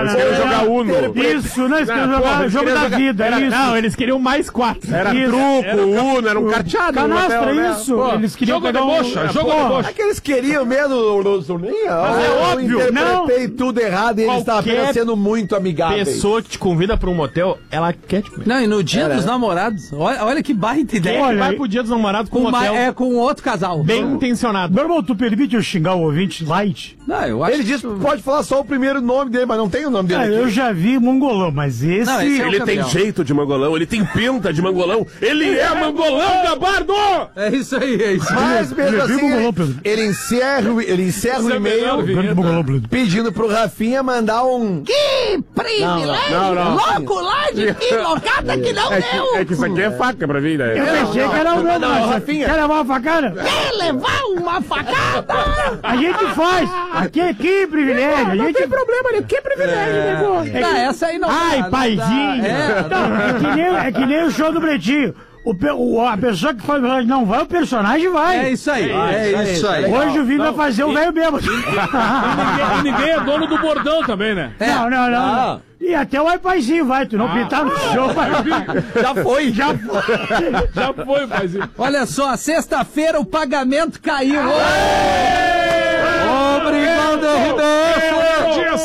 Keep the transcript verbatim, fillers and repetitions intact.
Eles queriam jogar Uno. Isso, não, eles queriam Não, jogar porra, o eles jogo queriam da jogar- vida, era- isso. Não, eles queriam mais quatro. Era Isso. truco, Era- Uno, era um carteado. no Canastra, hotel, né? isso. Pô, Eles queriam jogo de pegar um... bocha, jogo de Pô, bocha. É que eles queriam mesmo, Rosolinha. Mas é Eu óbvio, interpretei tudo errado e eles estavam Qualquer apenas sendo muito amigáveis. Pessoa que te convida pra um motel, ela quer te comer. Não, e no dia Era. dos namorados, olha, olha que baita ideia. Quem é que Olha vai aí. pro dia dos namorados com Com um uma- motel é com outro casal. bem intencionado? Meu irmão, tu permite eu xingar o ouvinte light? Não, eu acho Ele disse que pode falar só o primeiro nome dele, mas não tem o nome dele Ah, aqui. eu já vi mongolão, mas esse... Não, esse é o Ele tem campeão. jeito de mangolão, ele tem pinta de mangolão. Ele é mangolão, Gabardo! É isso aí, é isso aí. Mas mesmo Eu vi o assim, mongolão, ele, Pedro. ele encerra, o- ele encerra o Essa é a melhor e-mail vinheta. Grande mongolão, Pedro. pedindo pro Rafinha mandar um... Que privilégio! Não, não. Louco lá de que locada que não É que, deu! é que isso aqui é faca pra mim, né? Eu pensei que era o meu, Não, mas Rafinha. quer levar uma facada? Quer levar uma facada? A gente faz. Aqui, que privilégio. A gente... problema, né? Que privilégio, nego. Não, essa aí não Ai, dá, não paizinho. dá. É, Não, é, que nem, é que nem o show do Pretinho. O, pe- o- a pessoa que faz não vai, o personagem vai. é isso aí, é isso aí. Hoje o Vini vai fazer o velho bêbado. E ninguém é dono do bordão também, né? Não, não, não. E até o paizinho vai. Tu não pintar no show, vai. Já foi, já Já foi, paizinho. Olha só, sexta-feira o pagamento caiu. Obrigado, R D F!